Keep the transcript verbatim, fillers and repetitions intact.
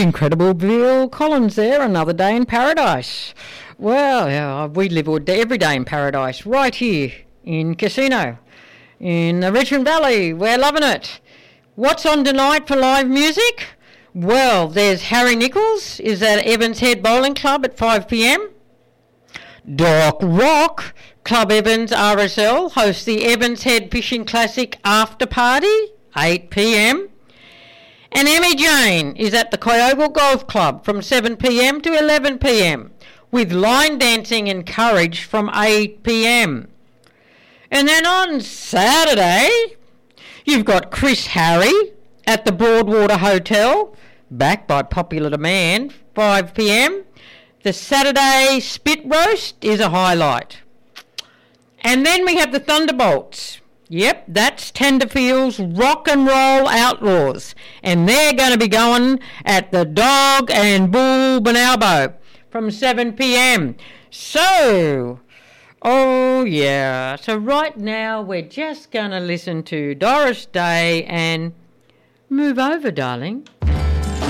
incredible Bill Collins there, Another Day in Paradise. Well, yeah, we live all day, every day in paradise, right here in Casino, in the Richmond Valley. We're loving it. What's on tonight for live music? Well, there's Harry Nichols, is at Evans Head Bowling Club at five p m. Doc Rock, Club Evans R S L, hosts the Evans Head Fishing Classic After Party, eight p m. And Emmy Jane is at the Kyogle Golf Club from seven p m to eleven p m, with line dancing encouraged from eight p m. And then on Saturday, you've got Chris Harry at the Broadwater Hotel, back by popular demand, five p m. The Saturday Spit Roast is a highlight. And then we have the Thunderbolts. Yep, that's Tenderfield's Rock and Roll Outlaws. And they're going to be going at the Dog and Bull Bonalbo from seven p m. So, oh yeah, so right now we're just going to listen to Doris Day and Move Over, Darling.